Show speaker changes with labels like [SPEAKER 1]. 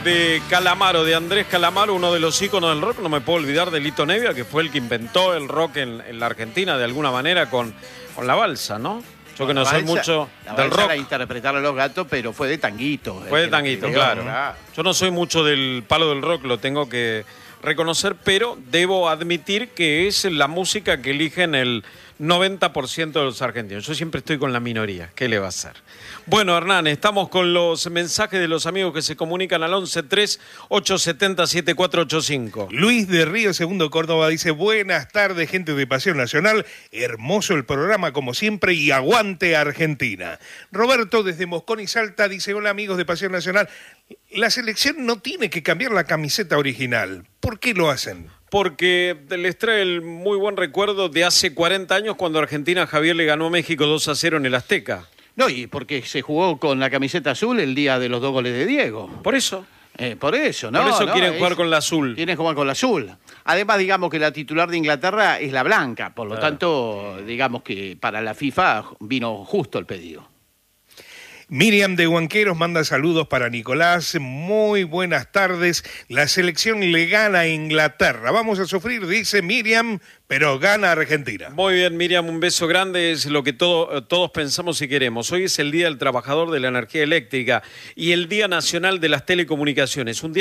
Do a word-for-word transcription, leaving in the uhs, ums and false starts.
[SPEAKER 1] de Calamaro, de Andrés Calamaro, uno de los íconos del rock. No me puedo olvidar de Lito Nevia, que fue el que inventó el rock en, en la Argentina de alguna manera con, con la balsa, ¿no? Yo que no soy mucho del rock.
[SPEAKER 2] La interpretar a Los Gatos, pero fue de tanguito.
[SPEAKER 1] Fue de tanguito, claro. Yo no soy mucho del palo del rock, lo tengo que reconocer, pero debo admitir que es la música que eligen el noventa por ciento de los argentinos. Yo siempre estoy con la minoría. ¿Qué le va a hacer? Bueno, Hernán, estamos con los mensajes de los amigos que se comunican al once tres ocho siete cero siete cuatro ocho cinco.
[SPEAKER 3] Luis de Río Segundo Córdoba dice: buenas tardes, gente de Pasión Nacional. Hermoso el programa como siempre y aguante Argentina. Roberto desde Moscón y Salta dice: hola amigos de Pasión Nacional. La selección no tiene que cambiar la camiseta original. ¿Por qué lo hacen?
[SPEAKER 1] Porque les trae el muy buen recuerdo de hace cuarenta años cuando Argentina Javier le ganó a México dos a cero en el Azteca.
[SPEAKER 2] No, y porque se jugó con la camiseta azul el día de los dos goles de Diego.
[SPEAKER 1] Por eso.
[SPEAKER 2] Eh, por eso, ¿no?
[SPEAKER 1] Por eso
[SPEAKER 2] no,
[SPEAKER 1] quieren
[SPEAKER 2] es,
[SPEAKER 1] jugar con la azul.
[SPEAKER 2] Quieren jugar con la azul. Además, digamos que la titular de Inglaterra es la blanca. Por lo
[SPEAKER 1] claro.
[SPEAKER 2] tanto, digamos que para la FIFA vino justo el pedido.
[SPEAKER 3] Miriam de Huanqueros manda saludos para Nicolás. Muy buenas tardes. La selección le gana a Inglaterra. Vamos a sufrir, dice Miriam, pero gana Argentina.
[SPEAKER 1] Muy bien, Miriam, un beso grande. Es lo que todo, todos pensamos y queremos. Hoy es el Día del Trabajador de la Energía Eléctrica y el Día Nacional de las Telecomunicaciones. Un día